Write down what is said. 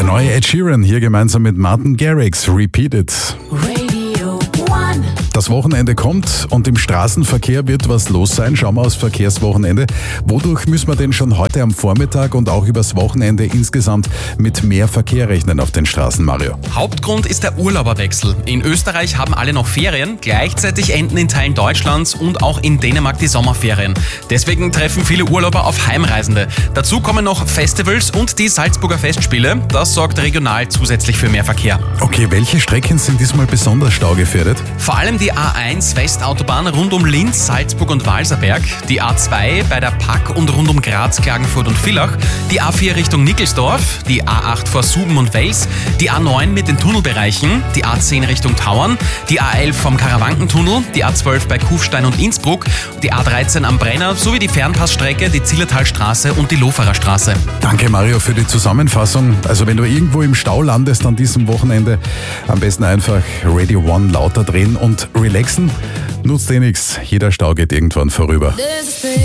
neue Ed Sheeran hier gemeinsam mit Martin Garrix, Repeat It. Radio One. Das Wochenende kommt und im Straßenverkehr wird was los sein. Schauen wir aufs Verkehrswochenende. Wodurch müssen wir denn schon heute am Vormittag und auch übers Wochenende insgesamt mit mehr Verkehr rechnen auf den Straßen, Mario? Hauptgrund ist der Urlauberwechsel. In Österreich haben alle noch Ferien, gleichzeitig enden in Teilen Deutschlands und auch in Dänemark die Sommerferien. Deswegen treffen viele Urlauber auf Heimreisende. Dazu kommen noch Festivals und die Salzburger Festspiele. Das sorgt regional zusätzlich für mehr Verkehr. Okay, welche Strecken sind diesmal besonders staugefährdet? Vor allem die A1 Westautobahn rund um Linz, Salzburg und Walserberg, die A2 bei der Pack und rund um Graz, Klagenfurt und Villach, die A4 Richtung Nickelsdorf, die A8 vor Suben und Wels, die A9 mit den Tunnelbereichen, die A10 Richtung Tauern, die A11 vom Karawankentunnel, die A12 bei Kufstein und Innsbruck, die A13 am Brenner sowie die Fernpassstrecke, die Zillertalstraße und die Loferer Straße. Danke, Mario, für die Zusammenfassung. Also wenn du irgendwo im Stau landest an diesem Wochenende, am besten einfach Radio One lauter drehen und relaxen. Nutzt nichts. Jeder Stau geht irgendwann vorüber.